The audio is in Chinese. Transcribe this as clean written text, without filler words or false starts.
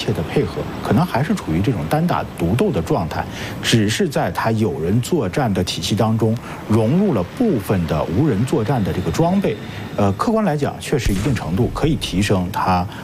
切的配合，可能还是处于这种单打独斗的状态，只是在它有人作战的体系当中融入了部分的无人作战的这个装备。客观来讲，确实一定程度可以提升它